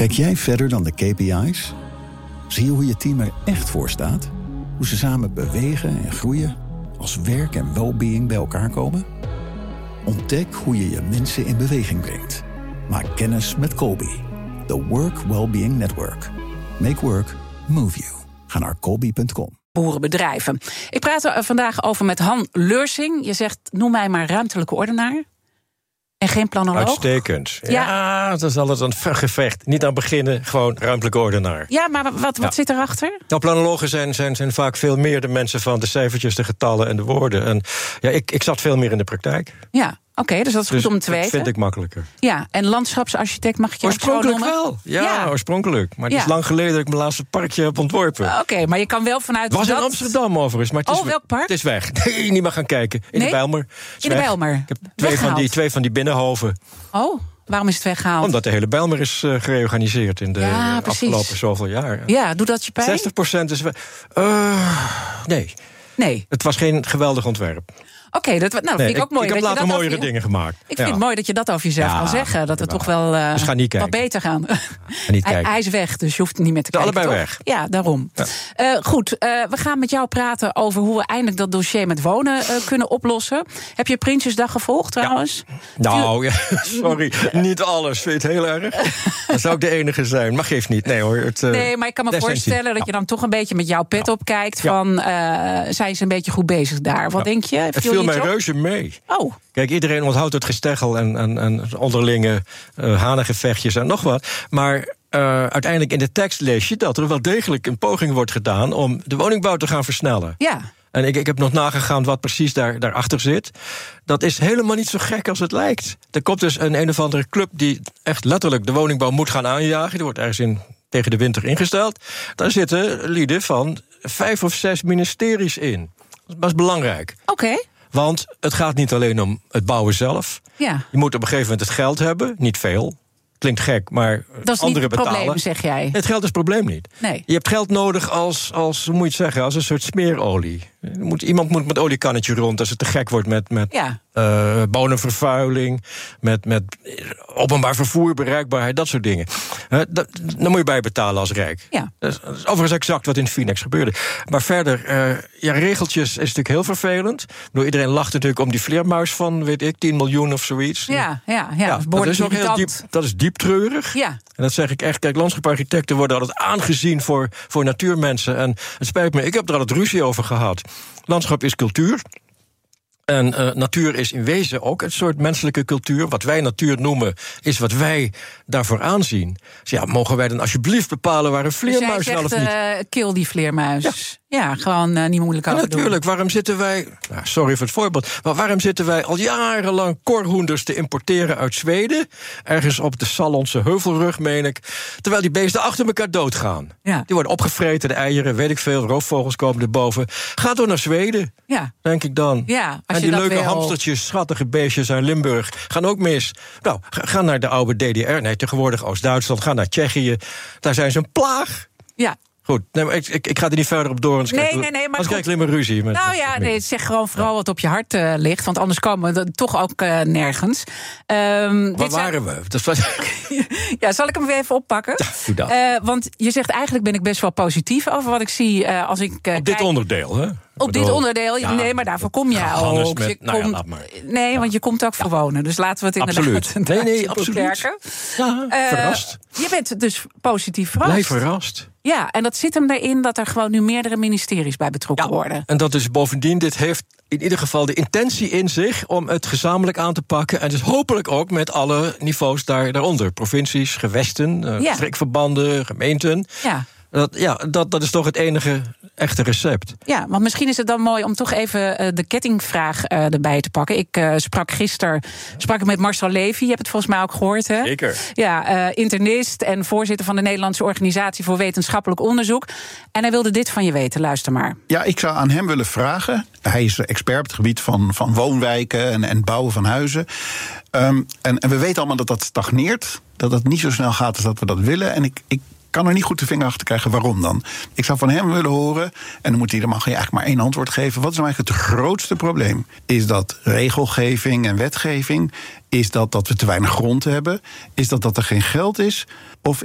Kijk jij verder dan de KPI's? Zie je hoe je team er echt voor staat? Hoe ze samen bewegen en groeien? Als werk en well-being bij elkaar komen? Ontdek hoe je je mensen in beweging brengt. Maak kennis met Colby. The Work Wellbeing Network. Make work move you. Ga naar colby.com. Boerenbedrijven. Ik praat er vandaag over met Han Leursing. Je zegt, noem mij maar ruimtelijke ordenaar. En geen planoloog? Uitstekend. Ja, dat is altijd een gevecht. Niet aan beginnen, gewoon ruimtelijke ordenaar. Ja, maar wat zit erachter? Nou, planologen zijn vaak veel meer de mensen van de cijfertjes, de getallen en de woorden. En ja, ik zat veel meer in de praktijk. Ja, oké, dus dat is goed om te weten. Dat vind ik makkelijker. Ja, en landschapsarchitect mag ik je oorspronkelijk wel. Ja, oorspronkelijk. Maar het is lang geleden dat ik mijn laatste parkje heb ontworpen. Oké, maar je kan wel vanuit was in Amsterdam overigens. Maar het is welk park? Het is weg. Nee, niet meer gaan kijken. In de Bijlmer. In de Bijlmer? Ik heb twee van die binnenhoven. Oh, waarom is het weggehaald? Omdat de hele Bijlmer is gereorganiseerd in de afgelopen zoveel jaar. Ja, doe dat je pijn? 60% is weg. Nee. Het was geen geweldig ontwerp. Oké, dat vind ik ook mooi. Ik heb later mooiere dingen gemaakt. Ik vind het mooi dat je dat over jezelf kan zeggen. Dat het toch wel wat beter gaan. Hij is weg, dus je hoeft niet meer te kijken. Allebei weg. Ja, daarom. Ja. Goed, we gaan met jou praten over hoe we eindelijk dat dossier met wonen kunnen oplossen. Heb je Prinsjesdag gevolgd trouwens? Ja. Nou, sorry, niet alles. Vind je het heel erg? Dat zou ik de enige zijn, maar geeft niet. Nee hoor. Nee, maar ik kan me voorstellen dat je dan toch een beetje met jouw pet opkijkt. Van, zijn ze een beetje goed bezig daar? Wat denk je? Het viel mij reuze mee. Oh. Kijk, iedereen onthoudt het gesteggel en onderlinge hanengevechtjes en nog wat. Maar uiteindelijk in de tekst lees je dat er wel degelijk een poging wordt gedaan om de woningbouw te gaan versnellen. Ja. En ik heb nog nagegaan wat precies daarachter zit. Dat is helemaal niet zo gek als het lijkt. Er komt dus een of andere club die echt letterlijk de woningbouw moet gaan aanjagen. Die wordt ergens tegen de winter ingesteld. Daar zitten lieden van 5 of 6 ministeries in. Dat is belangrijk. Oké. Want het gaat niet alleen om het bouwen zelf. Ja. Je moet op een gegeven moment het geld hebben. Niet veel. Klinkt gek, maar dat is anderen niet het betalen. Probleem, zeg jij. Het geld is het probleem niet. Nee. Je hebt geld nodig als hoe moet je het zeggen, als een soort smeerolie. Iemand moet met oliekannetje rond als het te gek wordt met bodemvervuiling, met openbaar vervoer, bereikbaarheid, dat soort dingen. Dan moet je bij betalen als rijk. Ja. Dat is overigens exact wat in Phoenix gebeurde. Maar verder, regeltjes is natuurlijk heel vervelend. Iedereen lacht natuurlijk om die vleermuis van, 10 miljoen of zoiets. Ja, dat is ook heel diep. Dat is diep treurig. Ja. En dat zeg ik echt. Kijk, landschaparchitecten worden altijd aangezien voor natuurmensen. En het spijt me, ik heb er altijd ruzie over gehad. Landschap is cultuur. En natuur is in wezen ook een soort menselijke cultuur. Wat wij natuur noemen, is wat wij daarvoor aanzien. Dus ja, mogen wij dan alsjeblieft bepalen waar een vleermuis wel of niet? Kill die vleermuis. Ja, gewoon niet moeilijk over doen. Natuurlijk, waarom zitten wij... sorry voor het voorbeeld, maar waarom zitten wij al jarenlang korhoenders te importeren uit Zweden? Ergens op de Sallandse heuvelrug, meen ik. Terwijl die beesten achter elkaar doodgaan. Ja. Die worden opgevreten, de eieren, weet ik veel, roofvogels komen erboven. Ga door naar Zweden, denk ik dan. Ja, en die leuke hamstertjes, schattige beestjes uit Limburg gaan ook mis. Nou, ga naar de oude DDR, nee, tegenwoordig Oost-Duitsland, ga naar Tsjechië. Daar zijn ze een plaag. Ja. Goed, nee, maar ik ga er niet verder op door. Anders krijg ik alleen maar ruzie. Zeg gewoon vooral wat op je hart ligt. Want anders komen we toch ook nergens. Waar waren we? Ja, zal ik hem weer even oppakken? Ja, doe dat. Want je zegt eigenlijk ben ik best wel positief over wat ik zie als ik op dit onderdeel, hè? Op dit onderdeel, nee, maar daarvoor kom je ook. Want je komt ook voor wonen. Dus laten we het inderdaad beperken. Ja, verrast. Je bent dus positief verrast. Blij verrast. Ja, en dat zit hem erin dat er gewoon nu meerdere ministeries bij betrokken worden. En dat is bovendien, dit heeft in ieder geval de intentie in zich om het gezamenlijk aan te pakken. En dus hopelijk ook met alle niveaus daaronder. Provincies, gewesten, streekverbanden, gemeenten. Dat is toch het enige echte recept. Ja, want misschien is het dan mooi om toch even de kettingvraag erbij te pakken. Ik sprak gisteren met Marcel Levy, je hebt het volgens mij ook gehoord, hè? Zeker. Ja, internist en voorzitter van de Nederlandse Organisatie voor Wetenschappelijk Onderzoek. En hij wilde dit van je weten, luister maar. Ja, ik zou aan hem willen vragen. Hij is expert op het gebied van woonwijken en bouwen van huizen. En we weten allemaal dat dat stagneert. Dat het niet zo snel gaat als dat we dat willen. En ik kan er niet goed de vinger achter krijgen waarom dan. Ik zou van hem willen horen, en dan mag hij eigenlijk maar één antwoord geven. Wat is nou eigenlijk het grootste probleem? Is dat regelgeving en wetgeving? Is dat we te weinig grond hebben? Is dat er geen geld is? Of